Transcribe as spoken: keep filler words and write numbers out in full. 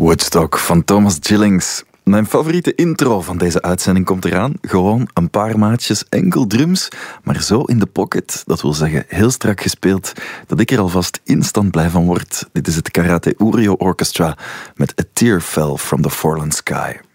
Woodstock van Thomas Gillings. Mijn favoriete intro van deze uitzending komt eraan. Gewoon een paar maatjes, enkel drums, maar zo in de pocket, dat wil zeggen heel strak gespeeld, dat ik er alvast instant blij van word. Dit is het Karate Urio Orchestra met A Tear Fell from the Fallen Sky.